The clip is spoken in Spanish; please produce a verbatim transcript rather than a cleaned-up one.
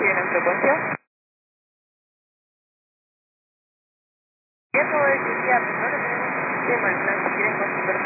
¿Tienen frecuencia? Eso es que ya, pero no lo tenemos en el sistema, en plan, si quieren consultar